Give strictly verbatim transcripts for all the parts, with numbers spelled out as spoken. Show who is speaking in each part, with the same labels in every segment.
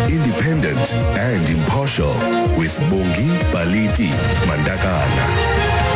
Speaker 1: independent and impartial, with Bongi Baliti Mandakana.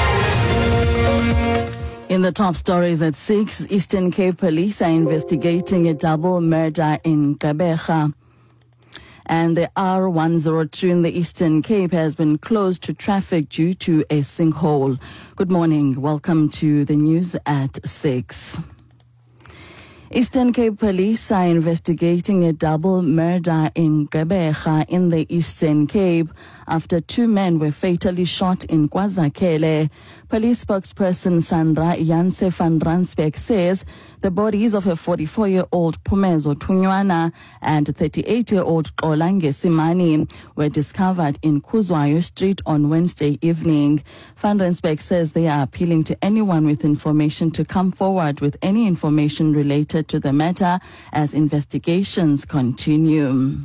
Speaker 2: In the top stories at six, Eastern Cape Police are investigating a double murder in Gqeberha. And the R one oh two in the Eastern Cape has been closed to traffic due to a sinkhole. Good morning. Welcome to the news at six. Eastern Cape Police are investigating a double murder in Gqeberha in the Eastern Cape after two men were fatally shot in KwaZakhele. Police spokesperson Sandra Janse van Rensburg says the bodies of a forty-four-year-old Pumezo Tunywana and thirty-eight-year-old Xola Simani were discovered in Kuzwayo Street on Wednesday evening. Van Rensburg says they are appealing to anyone with information to come forward with any information related to the matter as investigations continue.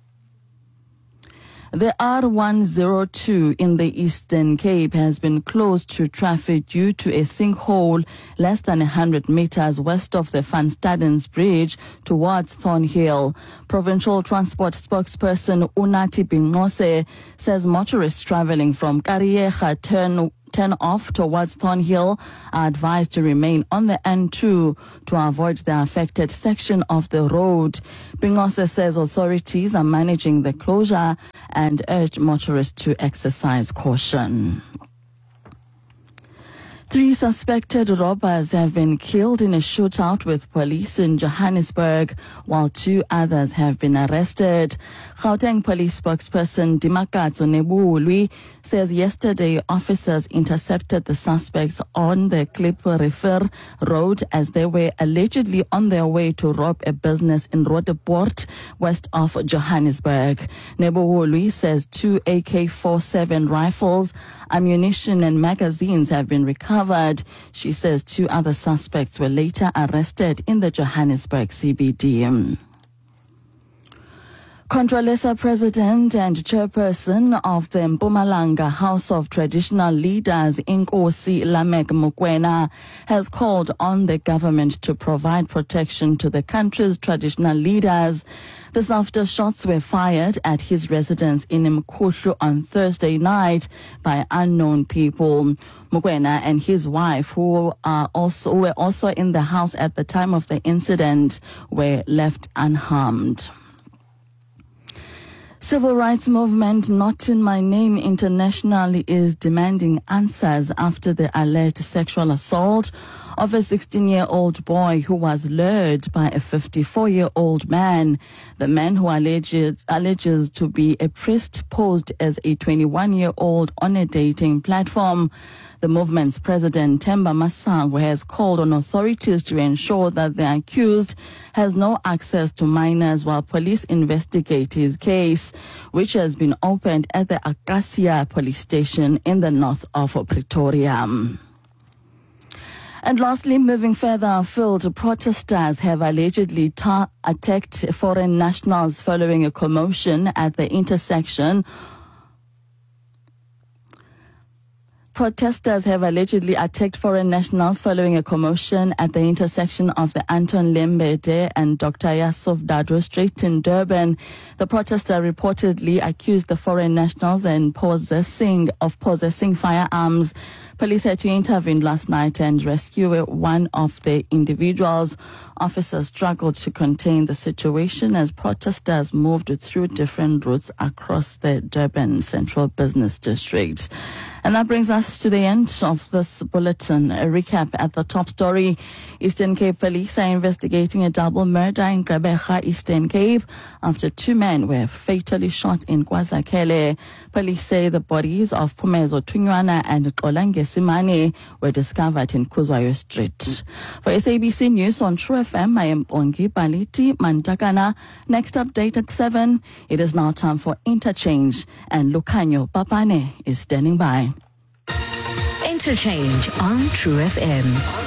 Speaker 2: The R one oh two in the Eastern Cape has been closed to traffic due to a sinkhole less than one hundred meters west of the Van Stadens Bridge towards Thornhill. Provincial Transport spokesperson Unathi Bingqose says motorists traveling from Kariega turn turn off towards Thornhill are advised to remain on the N two to avoid the affected section of the road. Bingqose says authorities are managing the closure and urged motorists to exercise caution. Three suspected robbers have been killed in a shootout with police in Johannesburg, while two others have been arrested. Gauteng police spokesperson Dimakatso Nebulwi says yesterday officers intercepted the suspects on the Klipperefer Road as they were allegedly on their way to rob a business in Roodepoort, west of Johannesburg. Nebulwi says two A K forty-seven rifles, ammunition and magazines have been recovered. She says two other suspects were later arrested in the Johannesburg C B D. Controlesa President and Chairperson of the Mpumalanga House of Traditional Leaders, Inkosi Lamek Mokoena, has called on the government to provide protection to the country's traditional leaders. This after shots were fired at his residence in Mkhuhlu on Thursday night by unknown people. Mokoena and his wife, who are also who were also in the house at the time of the incident, were left unharmed. Civil rights movement Not in My Name International is demanding answers after the alleged sexual assault of a sixteen-year-old boy who was lured by a fifty-four-year-old man. The man, who alleged, alleges to be a priest, posed as a twenty-one-year-old on a dating platform. The movement's president, Themba Masango, has called on authorities to ensure that the accused has no access to minors while police investigate his case, which has been opened at the Acacia police station in the north of Pretoria. And lastly, moving further afield, protesters have allegedly ta- attacked foreign nationals following a commotion at the intersection Protesters have allegedly attacked foreign nationals following a commotion at the intersection of the Anton Lembede and Doctor Yusuf Dadoo Street in Durban. The protester reportedly accused the foreign nationals and possessing of possessing firearms. Police had to intervene last night and rescue one of the individuals. Officers struggled to contain the situation as protesters moved through different routes across the Durban Central Business District. And that brings us to the end of this bulletin. A recap at the top story. Eastern Cape Police are investigating a double murder in Gqeberha, Eastern Cape, after two men were fatally shot in KwaZakhele. Police say the bodies of Pumezo Tunywana and Xola Simani were discovered in Kuzwayo Street. For S A B C News on True F M, I am Bongi Baliti Mandakana. Next update at seven. It is now time for Interchange, and Lucanio Papane is standing by.
Speaker 3: Interchange on True F M.